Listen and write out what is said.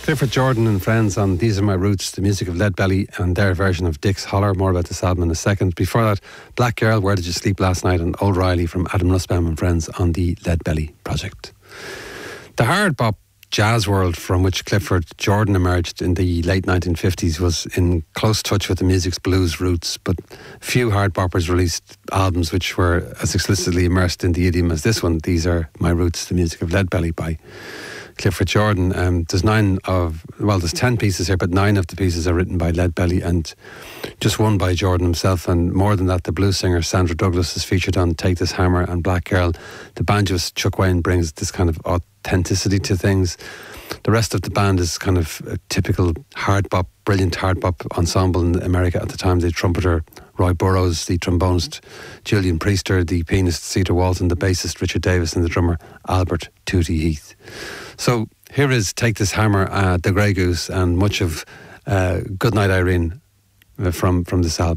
Clifford Jordan and friends on These Are My Roots, the music of Leadbelly and their version of Dick's Holler. More about this album in a second. Before that, Black Girl, Where Did You Sleep Last Night, and Old Riley from Adam Nussbaum and friends on the Leadbelly project. The hard bop jazz world from which Clifford Jordan emerged in the late 1950s was in close touch with the music's blues roots, but few hard boppers released albums which were as explicitly immersed in the idiom as this one, These Are My Roots, the music of Leadbelly by Clifford Jordan. There's 10 pieces here, but 9 of the pieces are written by Leadbelly and just one by Jordan himself. And more than that, the blues singer Sandra Douglas is featured on Take This Hammer and Black Girl. The banjoist Chuck Wayne brings this kind of authenticity to things. The rest of the band is kind of a typical brilliant hard bop ensemble in America at the time. The trumpeter Roy Burrows, the trombonist Julian Priester, the pianist Cedar Walton, the bassist Richard Davis, and the drummer Albert Tootie Heath. So here is Take This Hammer, The Grey Goose, and much of Goodnight Irene from this album.